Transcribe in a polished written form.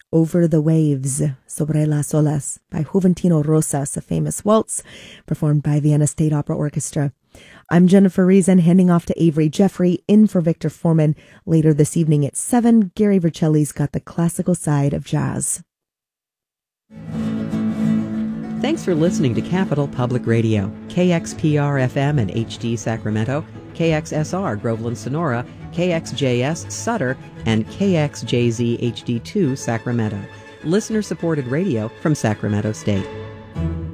Over the Waves, Sobre las Olas, by Juventino Rosas, a famous waltz performed by Vienna State Opera Orchestra. I'm Jennifer Reason, handing off to Avery Jeffrey, in for Victor Foreman. Later this evening at 7, Gary Vercelli's got the classical side of jazz. Thanks for listening to Capital Public Radio, KXPR-FM and HD Sacramento, KXSR Groveland Sonora, KXJS Sutter, and KXJZ HD2 Sacramento. Listener-supported radio from Sacramento State.